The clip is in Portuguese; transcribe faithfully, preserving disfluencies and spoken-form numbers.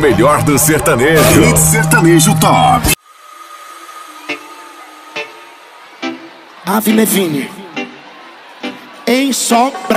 Melhor do sertanejo. Hit Sertanejo Top. Ave Levine em Sobra.